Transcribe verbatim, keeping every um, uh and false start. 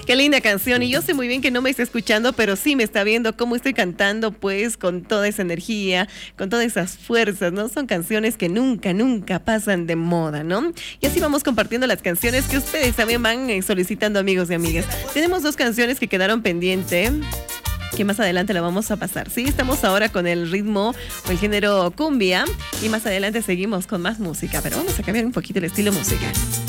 Qué linda canción. Y yo sé muy bien que no me está escuchando, pero sí me está viendo cómo estoy cantando, pues, con toda esa energía, con todas esas fuerzas, ¿no? Son canciones que nunca, nunca pasan de moda, ¿no? Y así vamos compartiendo las canciones que ustedes también van eh, solicitando, amigos y amigas. Tenemos dos canciones que quedaron pendientes, que más adelante la vamos a pasar. Sí, estamos ahora con el ritmo o el género cumbia y más adelante seguimos con más música, pero vamos a cambiar un poquito el estilo musical.